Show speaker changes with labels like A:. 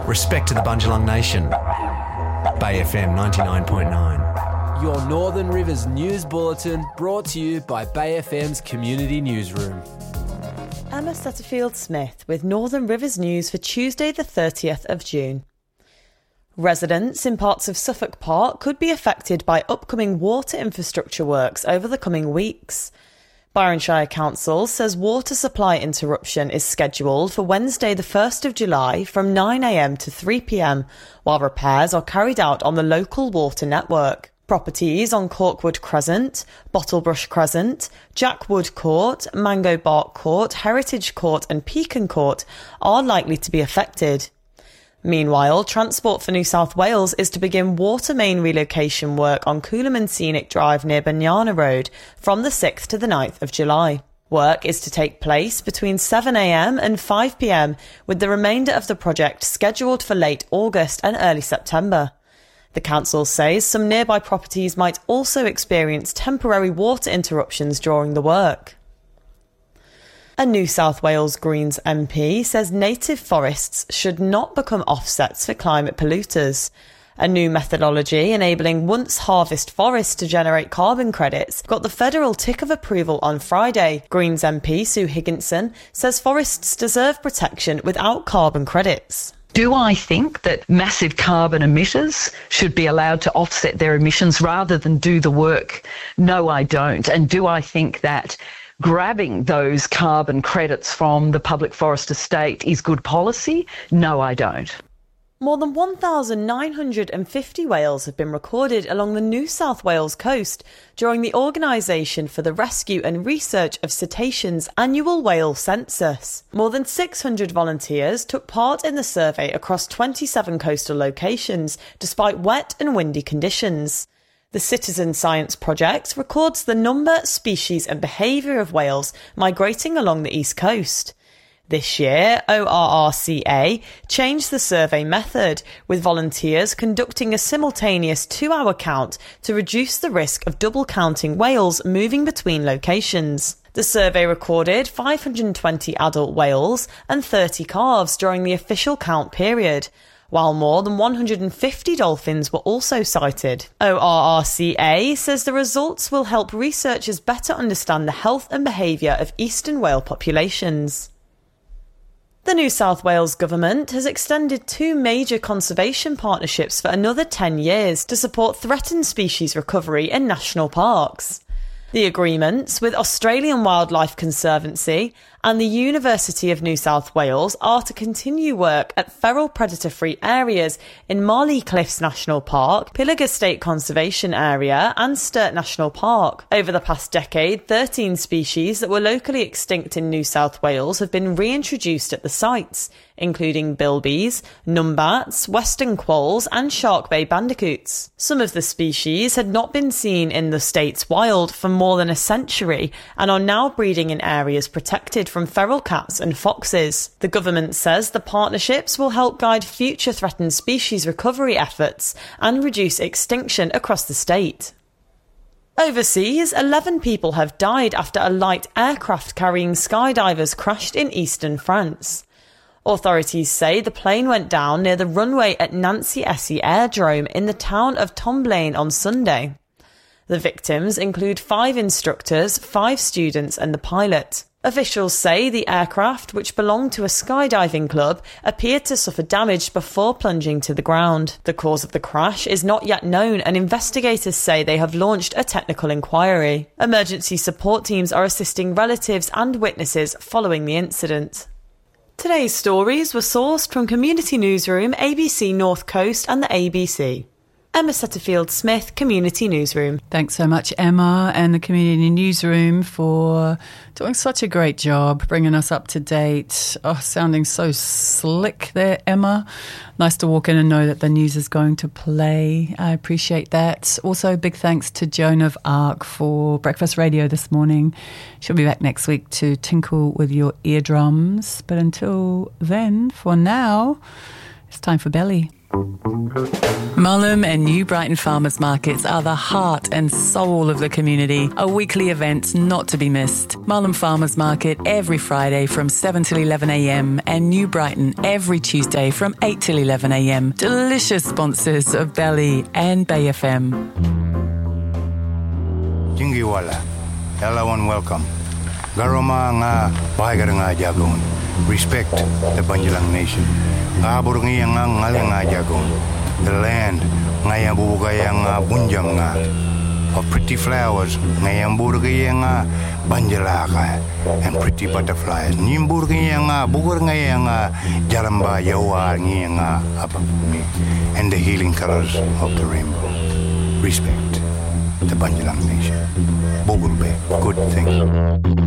A: Respect to the Bundjalung Nation. Bay FM 99.9.
B: Your Northern Rivers News Bulletin brought to you by Bay FM's Community Newsroom.
C: Emma Setterfield-Smith with Northern Rivers News for Tuesday the 30th of June. Residents in parts of Suffolk Park could be affected by upcoming water infrastructure works over the coming weeks. Byron Shire Council says water supply interruption is scheduled for Wednesday the 1st of July from 9am to 3pm, while repairs are carried out on the local water network. Properties on Corkwood Crescent, Bottlebrush Crescent, Jackwood Court, Mango Bark Court, Heritage Court and Pecan Court are likely to be affected. Meanwhile, Transport for New South Wales is to begin water main relocation work on Coolaman Scenic Drive near Banyana Road from the 6th to the 9th of July. Work is to take place between 7am and 5pm, with the remainder of the project scheduled for late August and early September. The council says some nearby properties might also experience temporary water interruptions during the work. A New South Wales Greens MP says native forests should not become offsets for climate polluters. A new methodology enabling once-harvest forests to generate carbon credits got the federal tick of approval on Friday. Greens MP Sue Higginson says forests deserve protection without carbon credits.
D: Do I think that massive carbon emitters should be allowed to offset their emissions rather than do the work? No, I don't. And do I think that grabbing those carbon credits from the public forest estate is good policy? No, I don't.
C: More than 1,950 whales have been recorded along the New South Wales coast during the Organisation for the Rescue and Research of Cetaceans annual whale census. More than 600 volunteers took part in the survey across 27 coastal locations, despite wet and windy conditions. The Citizen Science Project records the number, species and behaviour of whales migrating along the east coast. This year, ORRCA changed the survey method, with volunteers conducting a simultaneous 2-hour count to reduce the risk of double counting whales moving between locations. The survey recorded 520 adult whales and 30 calves during the official count period, while more than 150 dolphins were also sighted. ORRCA says the results will help researchers better understand the health and behaviour of eastern whale populations. The New South Wales Government has extended 2 major conservation partnerships for another 10 years to support threatened species recovery in national parks. The agreements with Australian Wildlife Conservancy and the University of New South Wales are to continue work at feral predator-free areas in Marley Cliffs National Park, Pilliga State Conservation Area and Sturt National Park. Over the past decade, 13 species that were locally extinct in New South Wales have been reintroduced at the sites, including bilbies, numbats, western quolls and Shark Bay bandicoots. Some of the species had not been seen in the state's wild for more than a century and are now breeding in areas protected from feral cats and foxes. The government says the partnerships will help guide future threatened species recovery efforts and reduce extinction across the state. Overseas, 11 people have died after a light aircraft carrying skydivers crashed in eastern France. Authorities say the plane went down near the runway at Nancy Essy Airdrome in the town of Tomblaine on Sunday. The victims include 5 instructors, 5 students and the pilot. Officials say the aircraft, which belonged to a skydiving club, appeared to suffer damage before plunging to the ground. The cause of the crash is not yet known and investigators say they have launched a technical inquiry. Emergency support teams are assisting relatives and witnesses following the incident. Today's stories were sourced from Community Newsroom, ABC North Coast and the ABC. Emma Setterfield-Smith, Community Newsroom.
E: Thanks so much, Emma, and the Community Newsroom for doing such a great job, bringing us up to date. Oh, sounding so slick there, Emma. Nice to walk in and know that the news is going to play. I appreciate that. Also, big thanks to Joan of Arc for breakfast radio this morning. She'll be back next week to tinkle with your eardrums. But until then, for now, it's time for Belly. Mullum and New Brighton Farmers Markets are the heart and soul of the community, a weekly event not to be missed. Mullum Farmers Market every Friday from 7 till 11 a.m. and New Brighton every Tuesday from 8 till 11 a.m. Delicious sponsors of Belly and Bay FM.
F: Jingiwala, hello and welcome. Garoma nga bahagar nga jagon. Respect the Banjalang Nation. Abur nga ngaling nga jagon. The land ngayang bubugayang bunjang nga of pretty flowers ngayang burgayang banjalaka and pretty butterflies nimburgayang bugur ngayang jaramba yawa ngayang apapuni and the healing colors of the rainbow. Respect the Banjalang Nation. Bugurbe, good thing.